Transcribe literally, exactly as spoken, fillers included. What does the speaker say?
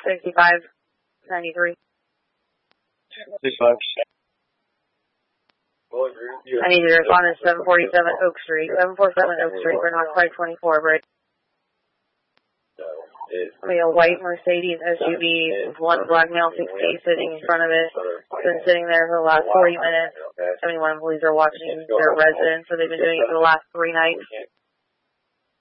sixty-five ninety-three. sixty-five. I need you to respond to seven forty-seven Oak Street. seven forty-seven Oak Street for Knox five twenty-four, bridge. We have a white Mercedes S U V with one black male six eight sitting in front of it. It's been sitting there for the last forty minutes. seventy-one police are watching their residence, so they've been doing it for the last three nights.